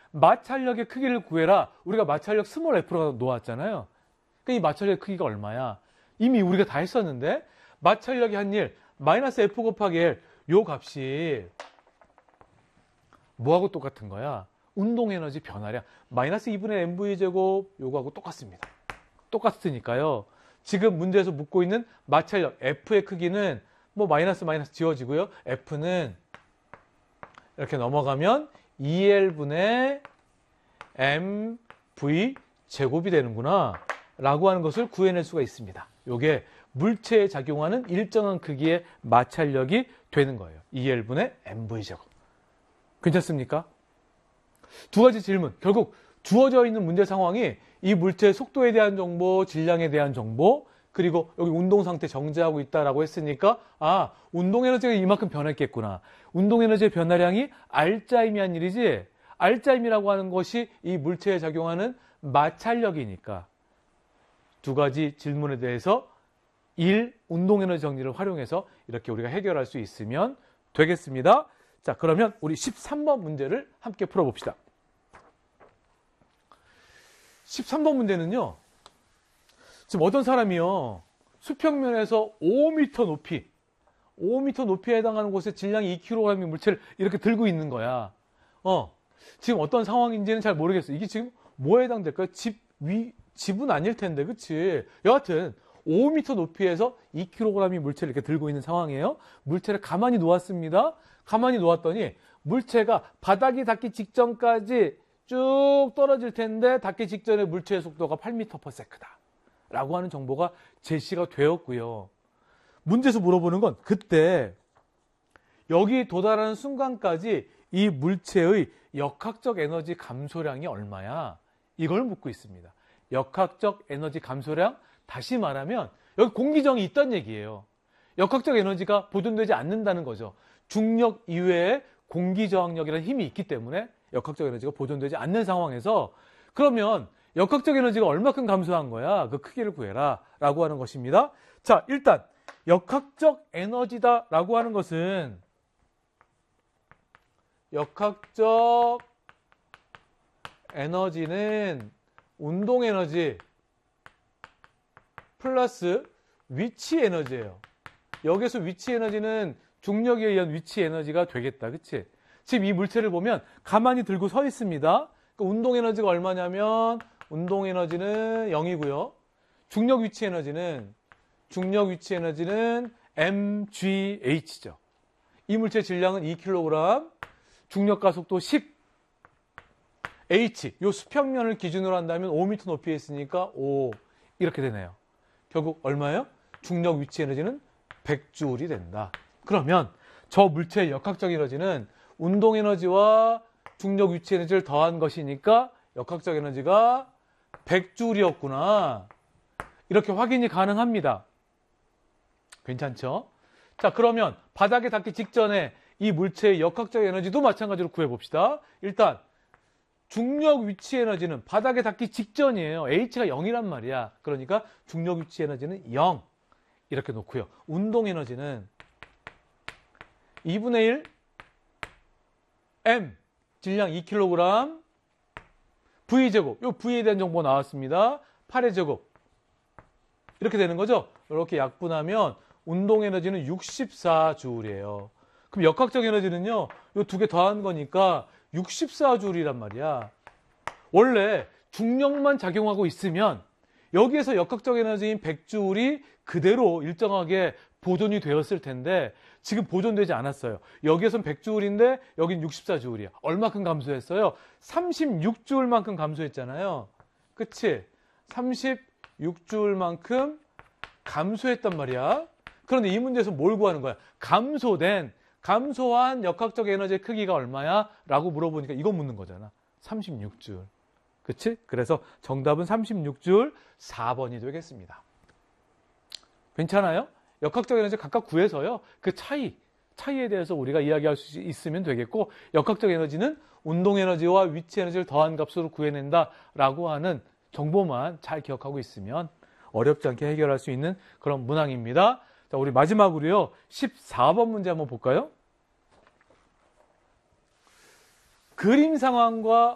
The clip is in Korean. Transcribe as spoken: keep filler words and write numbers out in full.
마찰력의 크기를 구해라. 우리가 마찰력 스몰 f라고 놓았잖아요. 그러니까 이 마찰력의 크기가 얼마야? 이미 우리가 다 했었는데 마찰력이 한 일 마이너스 F 곱하기 L 요 값이 뭐하고 똑같은 거야? 운동에너지 변화량 마이너스 이분의 엠브이 제곱 요거하고 똑같습니다. 똑같으니까요. 지금 문제에서 묻고 있는 마찰력 F의 크기는 뭐 마이너스 마이너스 지워지고요. F는 이렇게 넘어가면 이 엘분의 엠브이 제곱이 되는구나 라고 하는 것을 구해낼 수가 있습니다. 요게 물체에 작용하는 일정한 크기의 마찰력이 되는 거예요. 이 엘분의 엠브이 제곱. 괜찮습니까? 두 가지 질문. 결국 주어져 있는 문제 상황이 이 물체의 속도에 대한 정보, 질량에 대한 정보, 그리고 여기 운동 상태 정지하고 있다라고 했으니까 아, 운동 에너지가 이만큼 변했겠구나. 운동 에너지의 변화량이 R자임이 한 일이지 R자임이라고 하는 것이 이 물체에 작용하는 마찰력이니까 두 가지 질문에 대해서 일, 운동 에너지 정리를 활용해서 이렇게 우리가 해결할 수 있으면 되겠습니다. 자, 그러면 우리 십삼 번 문제를 함께 풀어봅시다. 십삼 번 문제는요. 지금 어떤 사람이요. 수평면에서 오 미터 높이, 오 미터 높이에 해당하는 곳에 질량이 이 킬로그램의 물체를 이렇게 들고 있는 거야. 어, 지금 어떤 상황인지는 잘 모르겠어. 이게 지금 뭐에 해당될까요? 집 위, 집은 아닐 텐데, 그치? 여하튼 오 미터 높이에서 이 킬로그램의 물체를 이렇게 들고 있는 상황이에요. 물체를 가만히 놓았습니다. 가만히 놓았더니 물체가 바닥이 닿기 직전까지 쭉 떨어질 텐데 닿기 직전에 물체의 속도가 팔 미터 퍼 세컨드다 라고 하는 정보가 제시가 되었고요. 문제에서 물어보는 건 그때 여기 도달하는 순간까지 이 물체의 역학적 에너지 감소량이 얼마야? 이걸 묻고 있습니다. 역학적 에너지 감소량, 다시 말하면 여기 공기정이 있다는 얘기예요. 역학적 에너지가 보존되지 않는다는 거죠. 중력 이외에 공기저항력이라는 힘이 있기 때문에 역학적 에너지가 보존되지 않는 상황에서 그러면 역학적 에너지가 얼마큼 감소한 거야? 그 크기를 구해라 라고 하는 것입니다. 자, 일단 역학적 에너지다 라고 하는 것은 역학적 에너지는 운동 에너지 플러스 위치 에너지예요. 여기서 위치 에너지는 중력에 의한 위치 에너지가 되겠다. 그치? 지금 이 물체를 보면 가만히 들고 서 있습니다. 그러니까 운동 에너지가 얼마냐면 운동 에너지는 영이고요. 중력 위치 에너지는 중력 위치 에너지는 엠지에이치죠. 이 물체 질량은 이 킬로그램, 중력과 속도 십, H, 요 수평면을 기준으로 한다면 오 미터 높이에 있으니까 오 이렇게 되네요. 결국 얼마예요? 중력 위치 에너지는 백 줄이 된다. 그러면 저 물체의 역학적 에너지는 운동 에너지와 중력 위치 에너지를 더한 것이니까 역학적 에너지가 백 줄이었구나. 이렇게 확인이 가능합니다. 괜찮죠? 자, 그러면 바닥에 닿기 직전에 이 물체의 역학적 에너지도 마찬가지로 구해봅시다. 일단 중력 위치 에너지는 바닥에 닿기 직전이에요. H가 영이란 말이야. 그러니까 중력 위치 에너지는 영 이렇게 놓고요. 운동 에너지는 이분의 일 M 질량 이 킬로그램 V제곱, 요 V에 대한 정보 나왔습니다. 팔의 제곱 이렇게 되는 거죠. 이렇게 약분하면 운동 에너지는 육십사 줄이에요. 그럼 역학적 에너지는요, 요 두 개 더한 거니까 육십사 줄이란 말이야. 원래 중력만 작용하고 있으면 여기에서 역학적 에너지인 백 줄이 그대로 일정하게 보존이 되었을 텐데 지금 보존되지 않았어요. 여기에선 백 줄인데 여긴 육십사 줄이야. 얼마큼 감소했어요? 삼십육 줄만큼 감소했잖아요. 그치? 삼십육 줄만큼 감소했단 말이야. 그런데 이 문제에서 뭘 구하는 거야? 감소된, 감소한 역학적 에너지의 크기가 얼마야? 라고 물어보니까 이거 묻는 거잖아. 삼십육 줄. 그치? 그래서 정답은 삼십육 줄 사 번이 되겠습니다. 괜찮아요? 역학적 에너지 각각 구해서요. 그 차이, 차이에 대해서 우리가 이야기할 수 있으면 되겠고, 역학적 에너지는 운동 에너지와 위치 에너지를 더한 값으로 구해낸다라고 하는 정보만 잘 기억하고 있으면 어렵지 않게 해결할 수 있는 그런 문항입니다. 자, 우리 마지막으로요. 십사 번 문제 한번 볼까요? 그림 상황과